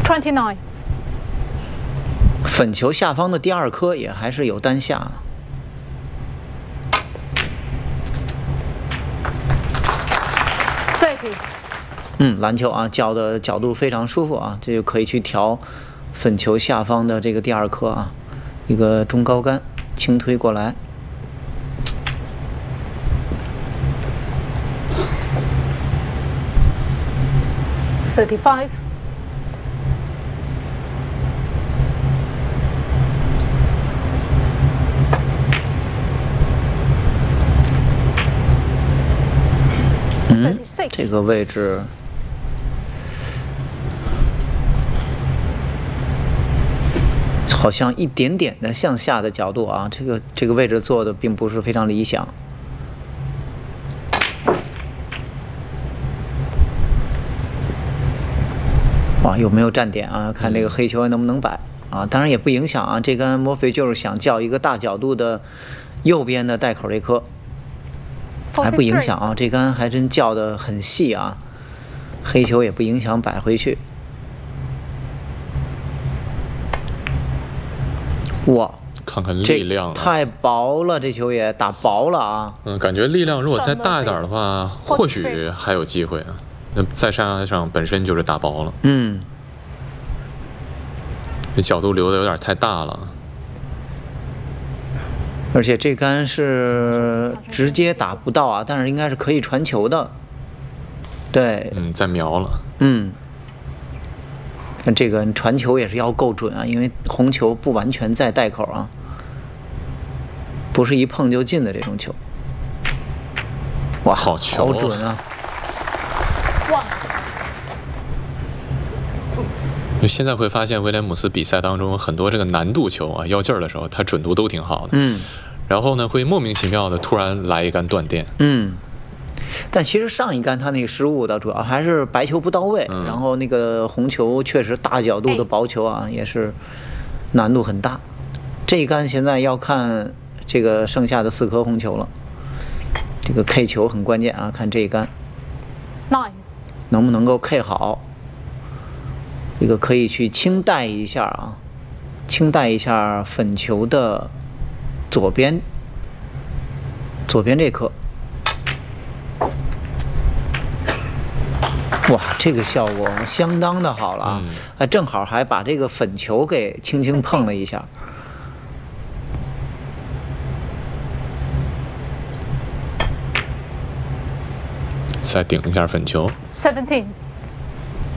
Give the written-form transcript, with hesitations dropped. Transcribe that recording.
29. 粉球下方的第二颗也还是有单下。 30. 篮球啊，叫的角度非常舒服啊，这就可以去调粉球下方的这个第二颗啊，一个中高杆轻推过来。 35. 这个位置好像一点点的向下的角度啊，这个位置做的并不是非常理想。哇，有没有站点啊？看这个黑球能不能摆啊？当然也不影响啊，这杆莫非就是想叫一个大角度的右边的带口这颗。 还不影响啊，这杆还真叫得很细啊，黑球也不影响摆回去。哇， 看看力量、啊， 太薄了，这球也打薄了啊。 感觉力量如果再大一点的话，或许还有机会啊。那在山上本身就是打薄了，这角度留的有点太大了。 而且这杆是直接打不到啊，但是应该是可以传球的。对， 在瞄了。 看这个传球也是要够准啊，因为红球不完全在带口啊，不是一碰就进的这种球。哇， 好球， 好准啊！ 哇！ 就现在会发现，威廉姆斯比赛当中很多这个难度球啊，要劲儿的时候，他准度都挺好的。然后呢，会莫名其妙的突然来一杆断电。 但其实上一杆他那个失误的主要还是白球不到位，然后那个红球确实大角度的薄球啊，也是难度很大。这一杆现在要看这个剩下的4颗红球了，这个 K 球很关键啊，看这一杆能不能够 K 好。 这个可以去轻带一下啊，轻带一下粉球的左边这颗。哇，这个效果相当的好了啊！正好还把这个粉球给轻轻碰了一下。 再顶一下粉球。 17.